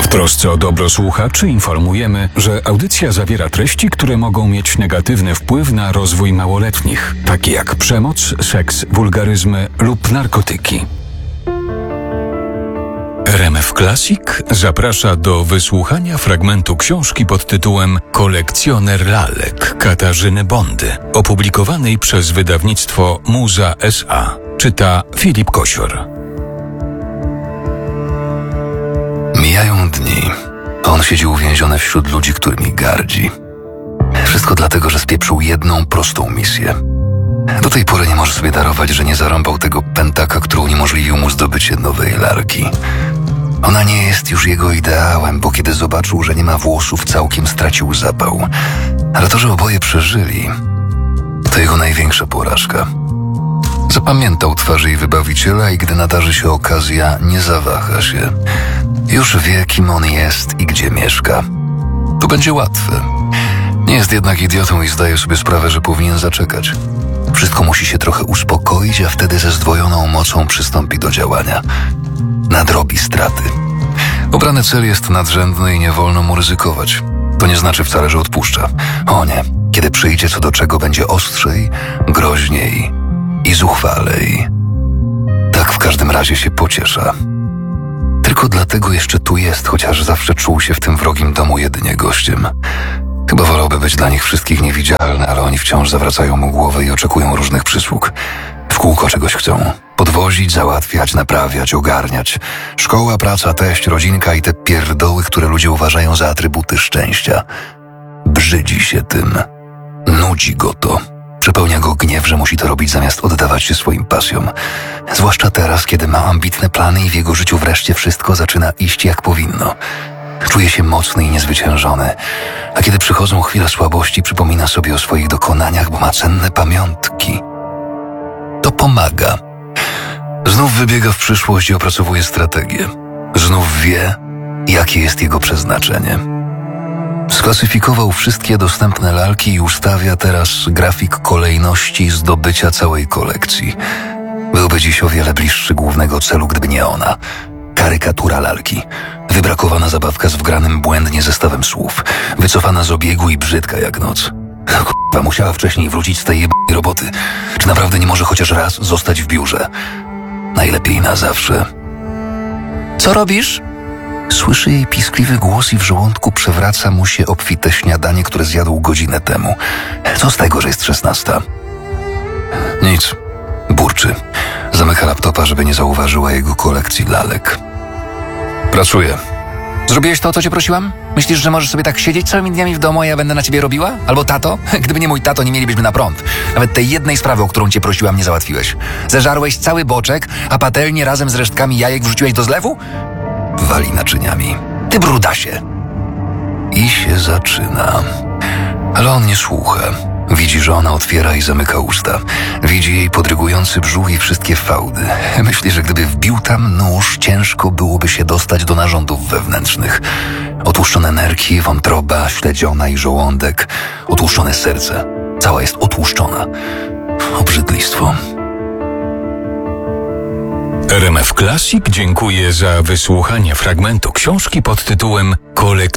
W trosce o dobro słuchaczy informujemy, że audycja zawiera treści, które mogą mieć negatywny wpływ na rozwój małoletnich, takie jak przemoc, seks, wulgaryzmy lub narkotyki. RMF Classic zaprasza do wysłuchania fragmentu książki pod tytułem Kolekcjoner lalek Katarzyny Bondy, opublikowanej przez wydawnictwo Muza S.A. Czyta Filip Kosior. Mijają dni, a on siedzi uwięziony wśród ludzi, którymi gardzi. Wszystko dlatego, że spieprzył jedną prostą misję. Do tej pory nie może sobie darować, że nie zarąbał tego pętaka, który uniemożliwił mu zdobycie nowej lalki. Ona nie jest już jego ideałem, bo kiedy zobaczył, że nie ma włosów, całkiem stracił zapał. Ale to, że oboje przeżyli, to jego największa porażka. Zapamiętał twarz jej wybawiciela i gdy nadarzy się okazja, nie zawaha się. Już wie, kim on jest i gdzie mieszka. To będzie łatwe. Nie jest jednak idiotą i zdaje sobie sprawę, że powinien zaczekać. Wszystko musi się trochę uspokoić, a wtedy ze zdwojoną mocą przystąpi do działania. Nadrobi straty. Obrany cel jest nadrzędny i nie wolno mu ryzykować. To nie znaczy wcale, że odpuszcza. O nie, kiedy przyjdzie co do czego, będzie ostrzej, groźniej i zuchwalej. Tak w każdym razie się pociesza. Tylko dlatego jeszcze tu jest, chociaż zawsze czuł się w tym wrogim domu jedynie gościem. Chyba wolałby być dla nich wszystkich niewidzialny, ale oni wciąż zawracają mu głowę i oczekują różnych przysług. W kółko czegoś chcą. Podwozić, załatwiać, naprawiać, ogarniać. Szkoła, praca, teść, rodzinka i te pierdoły, które ludzie uważają za atrybuty szczęścia. Brzydzi się tym. Nudzi go to. Przepełnia go gniew, że musi to robić zamiast oddawać się swoim pasjom. Zwłaszcza teraz, kiedy ma ambitne plany i w jego życiu wreszcie wszystko zaczyna iść jak powinno. Czuje się mocny i niezwyciężony, a kiedy przychodzą chwile słabości, przypomina sobie o swoich dokonaniach, bo ma cenne pamiątki. To pomaga. Znów wybiega w przyszłość i opracowuje strategię. Znów wie, jakie jest jego przeznaczenie. Sklasyfikował wszystkie dostępne lalki i ustawia teraz grafik kolejności zdobycia całej kolekcji. Byłby dziś o wiele bliższy głównego celu, gdyby nie ona. Karykatura lalki. Wybrakowana zabawka z wgranym błędnie zestawem słów. Wycofana z obiegu i brzydka jak noc. K***a, musiała wcześniej wrócić z tej jebnej roboty. Czy naprawdę nie może chociaż raz zostać w biurze? Najlepiej na zawsze. Co robisz? Słyszy jej piskliwy głos i w żołądku przewraca mu się obfite śniadanie, które zjadł godzinę temu. Co z tego, że jest 16? Nic. Burczy. Zamyka laptopa, żeby nie zauważyła jego kolekcji lalek. Pracuje. Zrobiłeś to, o co cię prosiłam? Myślisz, że możesz sobie tak siedzieć całymi dniami w domu, a ja będę na ciebie robiła? Albo tato? Gdyby nie mój tato, nie mielibyśmy na prąd. Nawet tej jednej sprawy, o którą cię prosiłam, nie załatwiłeś. Zeżarłeś cały boczek, a patelnię razem z resztkami jajek wrzuciłeś do zlewu? Wali naczyniami. Ty brudasie. I się zaczyna. Ale on nie słucha. Widzi, że ona otwiera i zamyka usta. Widzi jej podrygujący brzuch i wszystkie fałdy. Myśli, że gdyby wbił tam nóż, ciężko byłoby się dostać do narządów wewnętrznych. Otłuszczone nerki, wątroba, śledziona i żołądek. Otłuszczone serce. Cała jest otłuszczona. Obrzydlistwo. RMF Classic dziękuję za wysłuchanie fragmentu książki pod tytułem